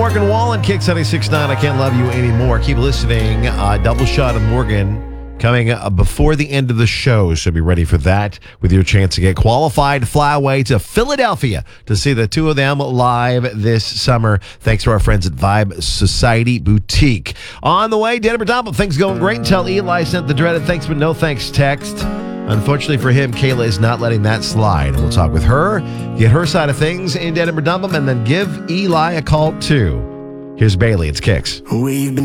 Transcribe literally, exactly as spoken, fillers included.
Morgan Wallen, Kicks ninety-six point nine. I Can't Love You Anymore. Keep listening. Uh, double shot of Morgan coming uh, before the end of the show. So be ready for that with your chance to get qualified to fly away to Philadelphia to see the two of them live this summer. Thanks to our friends at Vibe Society Boutique. On the way, Denver Dump. Things going great until Eli sent the dreaded thanks but no thanks text. Unfortunately for him, Kayla is not letting that slide. We'll talk with her, get her side of things in Denver Dump, and then give Eli a call too. Here's Bailey. It's Kicks. We've been